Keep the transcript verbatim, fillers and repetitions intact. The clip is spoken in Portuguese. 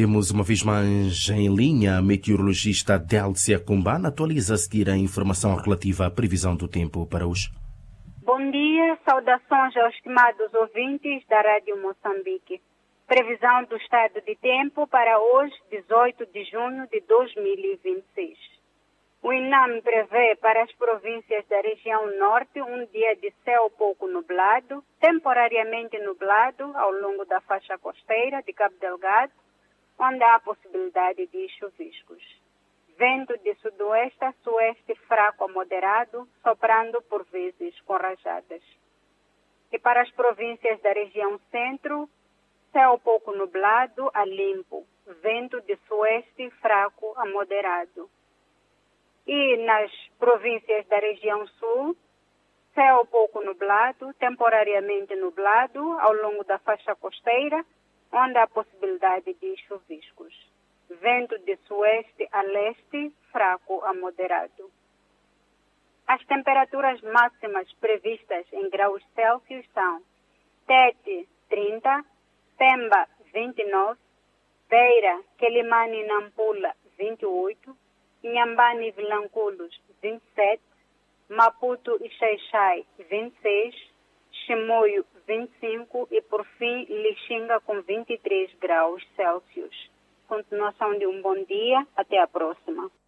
temos uma vez mais em linha a meteorologista Délcia Cumbana. Atualiza a seguir a informação relativa à previsão do tempo para hoje. Bom dia, saudações aos estimados ouvintes da Rádio Moçambique. Previsão do estado de tempo para hoje, dezoito de junho de dois mil e vinte e seis. O INAM prevê para as províncias da região norte um dia de céu pouco nublado, temporariamente nublado ao longo da faixa costeira de Cabo Delgado, onde há possibilidade de chuviscos. Vento de sudoeste a sueste fraco a moderado, soprando por vezes com rajadas. E para as províncias da região centro, céu pouco nublado a limpo, vento de sueste fraco a moderado. E nas províncias da região sul, céu pouco nublado, temporariamente nublado ao longo da faixa costeira, onde há possibilidade de chuviscos. Vento de sueste a leste, fraco a moderado. As temperaturas máximas previstas em graus Celsius são Tete, trinta, Pemba, vinte e nove, Beira, Quelimane e Nampula, vinte e oito, Inhambane e Vilanculos, vinte e sete, Maputo e Xai-Xai, vinte e seis, Chimoio, vinte e cinco e, por fim, Lixinga com vinte e três graus Celsius. Continuação de um bom dia. Até a próxima.